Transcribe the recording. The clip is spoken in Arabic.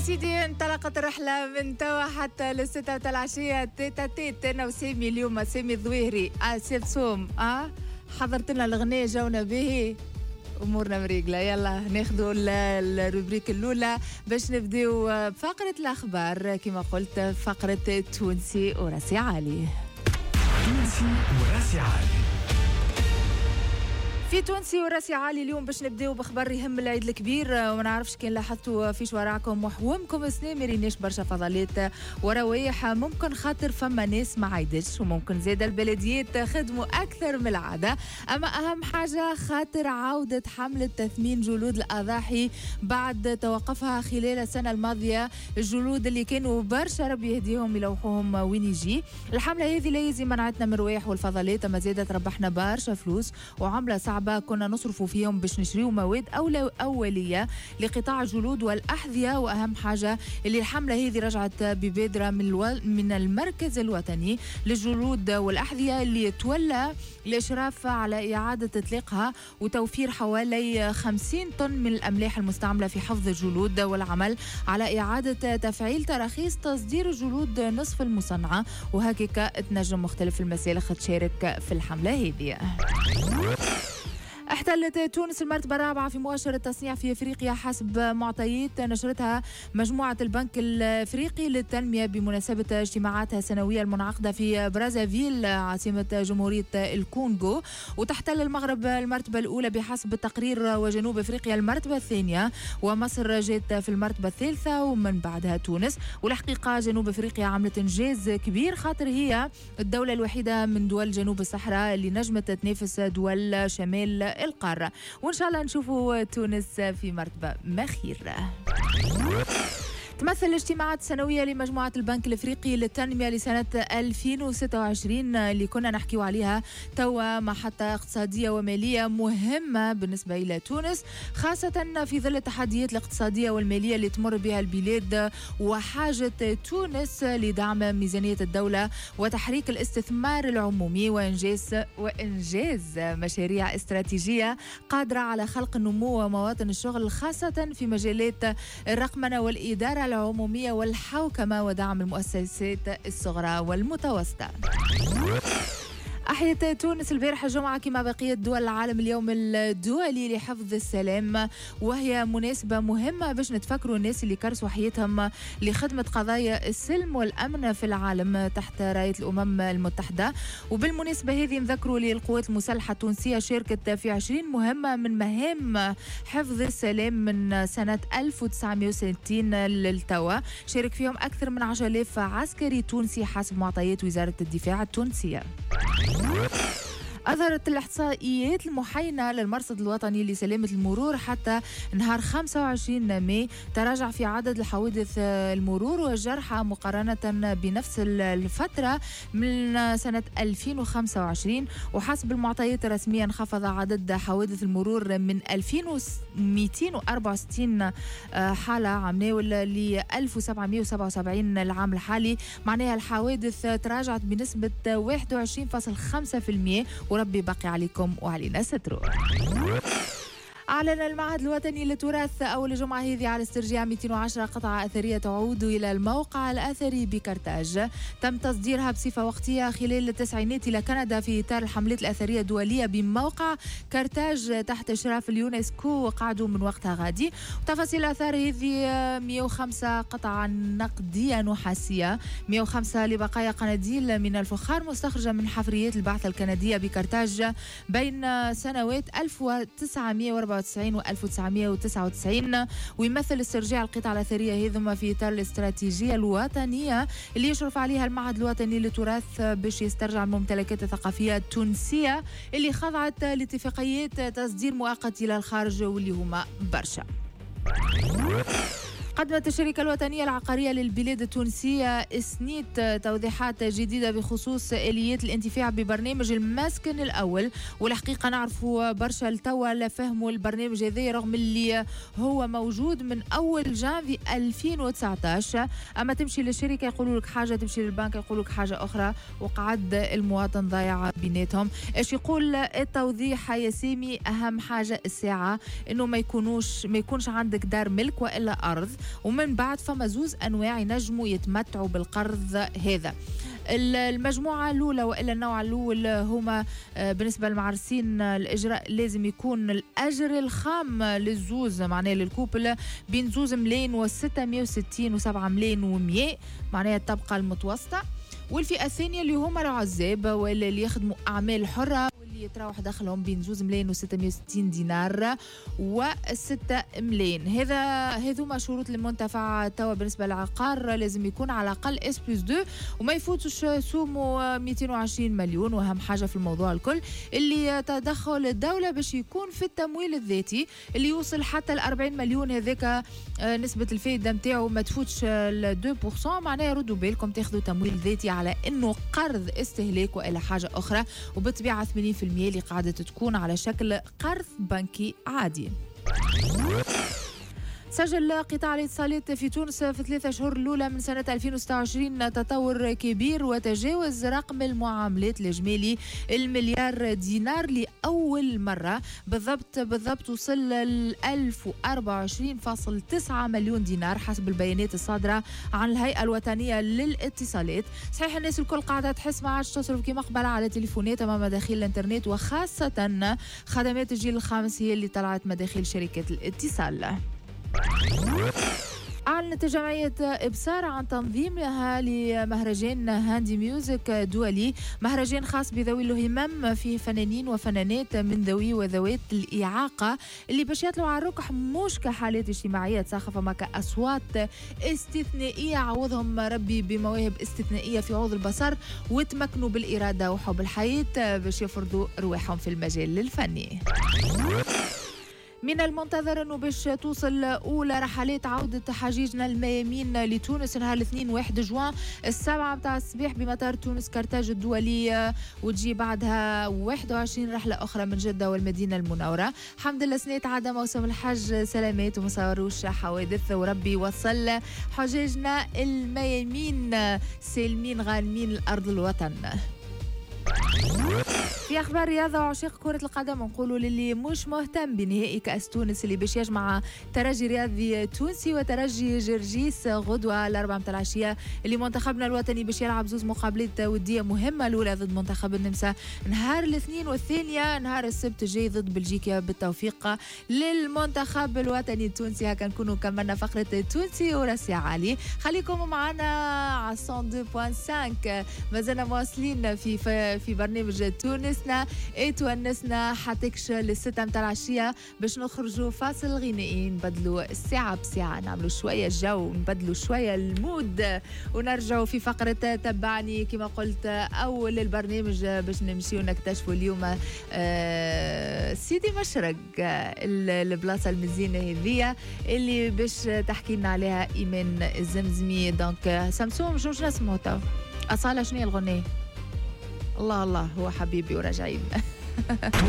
سيدي انطلقت الرحلة من توا حتى للستة العشية تيتا تيت أنا وسامي اليوم سامي الظويهري سيبسوم حضرت لنا الغنية جونا به أمورنا مريقلة. يلا ناخذوا الروبريك الأولى باش نبداو بفقرة الأخبار كما قلت فقرة تونسي وراسي عالي. تونسي وراسي عالي في تونسي وراسي عالي اليوم باش نبداو بخبر يهم العيد الكبير. وما نعرفش كان لاحظتوا فيش وراكم وحومكم سنة مريناش برشا فضلات وروايح ممكن خاطر فما ناس ما عايدش وممكن زاد البلديات خدموا أكثر من العادة. أما أهم حاجة خاطر عودة حملة تثمين جلود الأضاحي بعد توقفها خلال السنة الماضية. الجلود اللي كانوا برشا ربي يهديهم يلوحوهم وين يجي. الحملة هذه لازم منعتنا من الروايح والفضلات أما زادت ربحنا برشا فلوس وعملة صعبة كنا نصرفوا فيهم باش نشريو مواد أولية لقطاع الجلود والأحذية. وأهم حاجة اللي الحملة هذه رجعت ببادرة من المركز الوطني للجلود والأحذية اللي تولى الإشراف على إعادة إطلاقها وتوفير حوالي 50 طن من الأملاح المستعملة في حفظ الجلود والعمل على إعادة تفعيل تراخيص تصدير الجلود نصف المصنعة. وهكذا تنجم مختلف المسالخ تشارك في الحملة هذه. احتلت تونس المرتبة الرابعة في مؤشر التصنيع في افريقيا حسب معطيات نشرتها مجموعة البنك الافريقي للتنمية بمناسبة اجتماعاتها السنوية المنعقدة في برازافيل عاصمة جمهورية الكونغو. وتحتل المغرب المرتبة الأولى بحسب التقرير وجنوب افريقيا المرتبة الثانية ومصر جات في المرتبة الثالثة ومن بعدها تونس. والحقيقة جنوب افريقيا عملت انجاز كبير خاطر هي الدولة الوحيدة من دول جنوب الصحراء اللي نجمت تنافس دول شمال القارة. وإن شاء الله نشوفوا تونس في مرتبة مخيرة. تمثل الاجتماعات السنوية لمجموعة البنك الافريقي للتنمية لسنة 2026 اللي كنا نحكيو عليها توا محطة اقتصادية ومالية مهمة بالنسبة إلى تونس خاصة في ظل التحديات الاقتصادية والمالية اللي تمر بها البلاد وحاجة تونس لدعم ميزانية الدولة وتحريك الاستثمار العمومي وإنجاز مشاريع استراتيجية قادرة على خلق النمو ومواطن الشغل خاصة في مجالات الرقمنة والإدارة العمومية والحوكمة ودعم المؤسسات الصغرى والمتوسطة. أحيت تونس البارحة الجمعة كما بقية دول العالم اليوم الدولي لحفظ السلام وهي مناسبة مهمة باش نتفكروا الناس اللي كرسوا حياتهم لخدمة قضايا السلم والأمن في العالم تحت راية الأمم المتحدة. وبالمناسبة هذه نذكروا للقوات المسلحة التونسية شاركت في 20 مهمة من مهام حفظ السلام من سنة 1960 للتوا. شارك فيهم أكثر من 10,000 عسكري تونسي حسب معطيات وزارة الدفاع التونسية. أظهرت الإحصائيات المحينة للمرصد الوطني لسلامة المرور حتى نهار 25 ماي تراجع في عدد الحوادث المرور والجرحى مقارنة بنفس الفترة من سنة 2025. وحسب المعطيات الرسمية انخفض عدد حوادث المرور من 2264 حالة عام ناول ل 1777 العام الحالي. معناها الحوادث تراجعت بنسبة 21.5% وربي بقي عليكم وعلينا سترو. أعلن المعهد الوطني للتراث أول جمعة هذه على استرجاع 210 قطعة أثرية تعود إلى الموقع الأثري بكرتاج. تم تصديرها بصفة وقتية خلال التسعينات إلى كندا في إطار الحملات الأثرية الدولية بموقع كرتاج تحت إشراف اليونسكو وقعدوا من وقتها غادي. تفاصيل الآثار هذه 105 قطعة نقدية نحاسية 105 لبقايا قناديل من الفخار مستخرجة من حفريات البعثة الكندية بكرتاج بين سنوات 1994 و 1999. ويمثل استرجاع القطع الأثرية هذم في إطار الاستراتيجية الوطنية اللي يشرف عليها المعهد الوطني للتراث باش يسترجع الممتلكات الثقافية التونسية اللي خضعت لاتفاقيات تصدير مؤقت إلى الخارج واللي هما برشا. قدمت الشركة الوطنية العقارية للبلاد التونسية سنيت توضيحات جديدة بخصوص آليات الانتفاع ببرنامج المسكن الأول. والحقيقة نعرفوا برشا التوا لا فهموا البرنامج هذا رغم اللي هو موجود من أول جانفي 2019. أما تمشي للشركة يقولوا لك حاجة تمشي للبنك يقولوا لك حاجة أخرى وقعد المواطن ضايع بيناتهم. إيش يقول التوضيح يا سامي؟ أهم حاجة الساعة إنه ما يكونش عندك دار ملك وإلا أرض ومن بعد فما زوز أنواع ينجموا يتمتعوا بالقرض هذا. المجموعة الأولى وإلا النوع الأول هما بالنسبة للمعرسين الإجراء لازم يكون الأجر الخام للزوز معناه للكوبل بين زوز ملايين و660 و7 ملايين و100 معناها الطبقة المتوسطة. والفئة الثانية اللي هما العزاب ولا اللي يخدموا أعمال حرة واللي يتراوح دخلهم بين 2 ملايين و660 دينار و6 ملايين. هذوما شروط المنتفع توا بالنسبة للعقار لازم يكون على الأقل S+2 وما يفوتش سومو 220 مليون. وأهم حاجة في الموضوع الكل اللي تدخل الدولة باش يكون في التمويل الذاتي اللي يوصل حتى ل 40 مليون. هذاك نسبة الفائدة متاعه ما تفوتش ل 2%. معناها ردوا بالكم تاخذوا تمويل ذاتي على انه قرض استهلاك والا حاجه اخرى وبالطبيعه 80% اللي قاعده تكون على شكل قرض بنكي عادي. سجل قطاع الاتصالات في تونس في 3 شهور الأولى من سنة 2026 تطور كبير وتجاوز رقم المعاملات الإجمالي المليار دينار لأول مرة. بالضبط وصل ل 1024.9 مليون دينار حسب البيانات الصادرة عن الهيئة الوطنية للاتصالات. صحيح الناس الكل قاعدة تحس ما عادش تصرف كما قبل على تليفونات أمام مداخيل الإنترنت وخاصة خدمات الجيل الخامس هي اللي طلعت مداخيل شركات الاتصال. أعلنت جمعية إبصار عن تنظيمها لمهرجان هاندي ميوزك دولي، مهرجان خاص بذوي الهمم فيه فنانين وفنانات من ذوي وذوات الإعاقة اللي باش يطلعوا على الركح مش كحالات اجتماعية تساخف ما كأصوات استثنائية عوضهم ربي بمواهب استثنائية في عوض البصر وتمكنوا بالإرادة وحب الحياة باش يفرضوا رواحهم في المجال الفني. من المنتظر أنه باش توصل أولى رحلات عودة حجيجنا الميامين لتونس نهار الاثنين 1 جوان 7 متاع الصباح بمطار تونس كرتاج الدولي وتجي بعدها 21 رحلة أخرى من جدة والمدينة المنورة. الحمد لله سنة عادة موسم الحج سلامات وما صاروش حوادث وربي وصل حجاجنا الميامين سالمين غانمين الأرض الوطن. في أخبار رياضة وعشاق كرة القدم نقولوا للي مش مهتم بنهائي كأس تونس اللي باش يجمع ترجي رياضي تونسي وترجي جرجيس غدوة 4 متاع العشية اللي منتخبنا الوطني باش يلعب زوز مقابلات ودية مهمة. الأولى ضد منتخب النمسا نهار الاثنين والثانية نهار السبت الجاي ضد بلجيكا. بالتوفيق للمنتخب الوطني التونسي. هكا نكونوا كملنا فقرة تونسي وراسي عالي. خليكم معنا على 102.5 مازلنا مواصلين في برنامج تونسنا اتونسنا حتكش للستة متاع العشية باش نخرجوا فاصل غنائي نبدلوا الساعة بساعة نعملوا شوية جو نبدلوا شوية المود ونرجعوا في فقرة تبعني كما قلت أول البرنامج باش نمشيو نكتشفوا اليوم سيدي مشرق البلاصة المزينة هذية اللي باش تحكي لنا عليها إيمان الزمزمي. دونك سمسوم مش نسمعوا تو أصالة شنو الغنية الله الله هو حبيبي وراجعين.